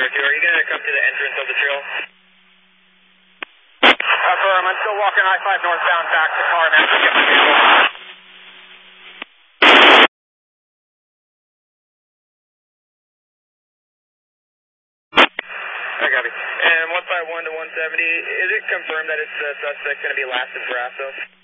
Are you going to come to the entrance of the trail? Affirm, I'm still walking I-5 northbound back to car, man. Get my vehicle. I copy. And 151 to 170, is it confirmed that it's the suspect going to be last in Brasso?